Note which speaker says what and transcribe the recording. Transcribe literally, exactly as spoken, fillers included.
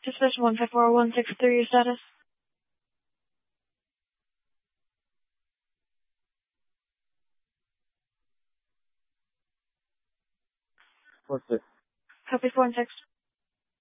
Speaker 1: Suspicion one five four one six three, your status?
Speaker 2: What's it?
Speaker 1: Copy four and six.